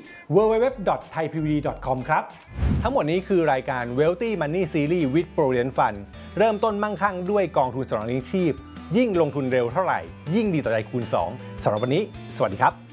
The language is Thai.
www.thaipvd.com ครับทั้งหมดนี้คือรายการ Wealthy Money Series with Provident Fund เริ่มต้นมั่งคั่งด้วยกองทุนสำรองเลี้ยงชีพยิ่งลงทุนเร็วเท่าไหร่ยิ่งดีต่อใจคูณ 2สำหรับวันนี้สวัสดีครับ